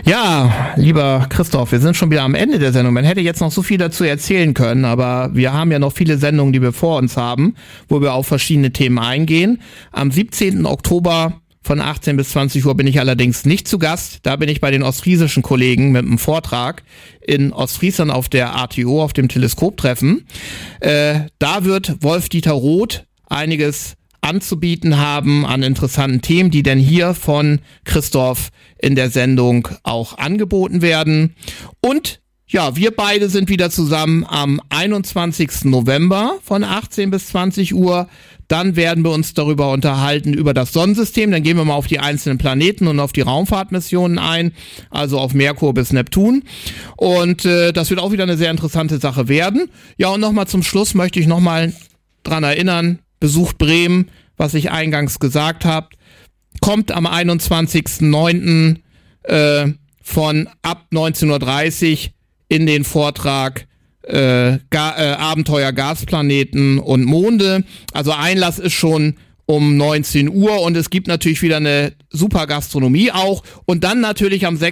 Ja, lieber Christoph, wir sind schon wieder am Ende der Sendung. Man hätte jetzt noch so viel dazu erzählen können, aber wir haben ja noch viele Sendungen, die wir vor uns haben, wo wir auf verschiedene Themen eingehen. Am 17. Oktober von 18 bis 20 Uhr bin ich allerdings nicht zu Gast. Da bin ich bei den ostfriesischen Kollegen mit einem Vortrag in Ostfriesland auf der ATO, auf dem Teleskoptreffen. Da wird Wolf-Dieter Roth einiges anzubieten haben an interessanten Themen, die denn hier von Christoph in der Sendung auch angeboten werden. Und ja, wir beide sind wieder zusammen am 21. November von 18 bis 20 Uhr. Dann werden wir uns darüber unterhalten, über das Sonnensystem. Dann gehen wir mal auf die einzelnen Planeten und auf die Raumfahrtmissionen ein, also auf Merkur bis Neptun. Und das wird auch wieder eine sehr interessante Sache werden. Ja, und nochmal zum Schluss möchte ich nochmal dran erinnern, besucht Bremen, was ich eingangs gesagt habe. Kommt am 21.09. Von ab 19.30 Uhr in den Vortrag Abenteuer Gasplaneten und Monde. Also Einlass ist schon um 19 Uhr und es gibt natürlich wieder eine super Gastronomie auch. Und dann natürlich am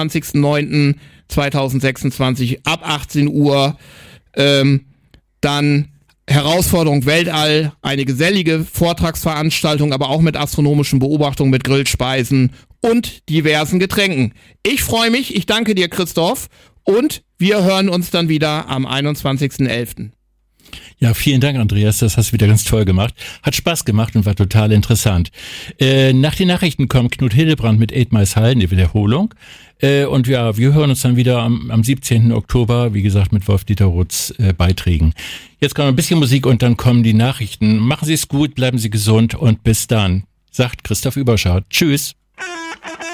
26.09.2026 ab 18 Uhr dann Herausforderung Weltall, eine gesellige Vortragsveranstaltung, aber auch mit astronomischen Beobachtungen, mit Grillspeisen und diversen Getränken. Ich freue mich, ich danke dir, Christoph, und wir hören uns dann wieder am 21.11. Ja, vielen Dank, Andreas, das hast du wieder ganz toll gemacht. Hat Spaß gemacht und war total interessant. Nach den Nachrichten kommt Knut Hildebrand mit 8 Miles High, eine Wiederholung. Und ja, wir hören uns dann wieder am 17. Oktober, wie gesagt, mit Wolf-Dieter Roths Beiträgen. Jetzt kommt ein bisschen Musik und dann kommen die Nachrichten. Machen Sie es gut, bleiben Sie gesund und bis dann, sagt Christoph Überschardt. Tschüss.